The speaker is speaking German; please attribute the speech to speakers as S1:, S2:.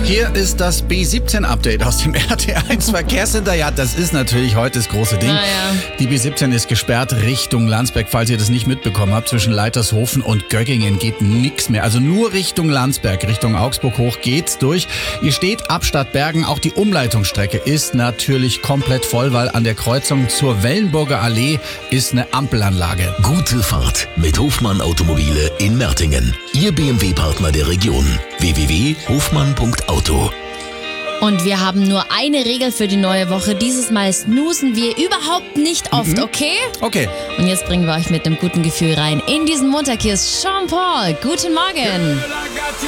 S1: Hier ist das B17-Update aus dem RT1 Verkehrscenter. Ja, das ist natürlich heute das große Ding. Die B17 ist gesperrt Richtung Landsberg, falls ihr das nicht mitbekommen habt. Zwischen Leitershofen und Göggingen geht nichts mehr. Also nur Richtung Landsberg, Richtung Augsburg hoch geht's durch. Ihr steht ab Stadtbergen. Auch die Umleitungsstrecke ist natürlich komplett voll, weil an der Kreuzung zur Wellenburger Allee ist eine Ampelanlage.
S2: Gute Fahrt mit Hofmann Automobile in Mertingen. Ihr BMW-Partner der Region. www.hofmann.auto.
S3: Und wir haben nur eine Regel für die neue Woche. Dieses Mal snoosen wir überhaupt nicht oft, okay?
S1: Okay.
S3: Und jetzt bringen wir euch mit einem guten Gefühl rein in diesen Montag. Hier ist Sean Paul. Guten Morgen.